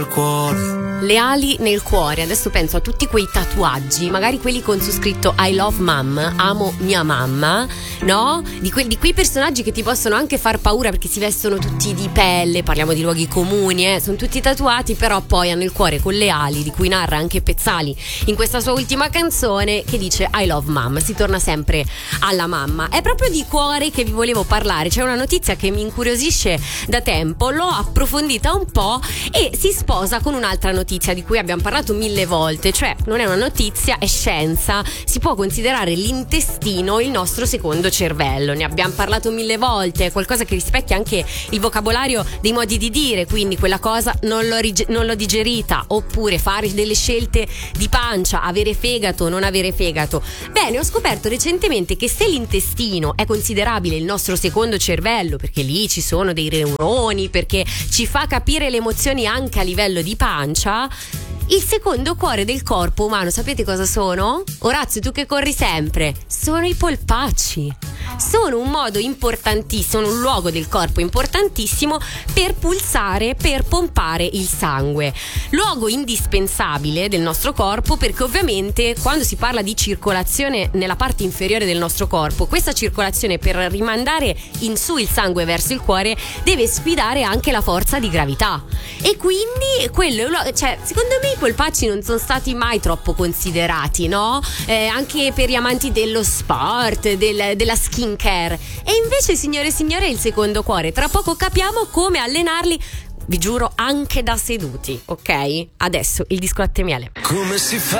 Le ali nel cuore. Adesso penso a tutti quei tatuaggi, magari quelli con su scritto I love mom, amo mia mamma, no? Di quei personaggi che ti possono anche far paura perché si vestono tutti di pelle, parliamo di luoghi comuni, sono tutti tatuati, però poi hanno il cuore con le ali, di cui narra anche Pezzali in questa sua ultima canzone, che dice I love mom, si torna sempre alla mamma. È proprio di cuore che vi volevo parlare. C'è una notizia che mi incuriosisce da tempo, l'ho approfondita un po' e si sposa con un'altra notizia di cui abbiamo parlato 1000 volte, cioè non è una notizia, è scienza. Si può considerare l'intestino il nostro secondo cervello, ne abbiamo parlato 1000 volte, è qualcosa che rispecchia anche il vocabolario dei modi di dire, quindi quella cosa non l'ho digerita, oppure fare delle scelte di pancia, avere fegato, non avere fegato. Bene, ho scoperto recentemente che se l'intestino è considerabile il nostro secondo cervello, perché lì ci sono dei neuroni, perché ci fa capire le emozioni anche a livello di pancia, il secondo cuore del corpo umano, sapete cosa sono? Orazio, tu che corri sempre, sono i polpacci. Sono un modo importantissimo, un luogo del corpo importantissimo per pulsare, per pompare il sangue. Luogo indispensabile del nostro corpo, perché ovviamente quando si parla di circolazione nella parte inferiore del nostro corpo, questa circolazione, per rimandare in su il sangue verso il cuore, deve sfidare anche la forza di gravità. E quindi quello, cioè, secondo me i polpacci non sono stati mai troppo considerati, no? Anche per gli amanti dello sport, della skin care. E invece, signore e signori, è il secondo cuore. Tra poco capiamo come allenarli, vi giuro, anche da seduti, ok? Adesso il disco latte e miele. Come si fa